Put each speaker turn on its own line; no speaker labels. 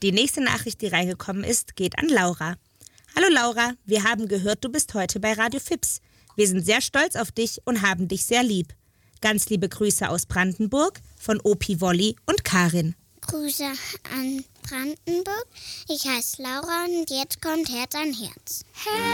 Die nächste Nachricht, die reingekommen ist, geht an Laura. Hallo Laura, wir haben gehört, du bist heute bei Radio Fips. Wir sind sehr stolz auf dich und haben dich sehr lieb. Ganz liebe Grüße aus Brandenburg von Opi Wolli und Karin.
Grüße an Brandenburg. Ich heiße Laura und jetzt kommt Herz an Herz. Herz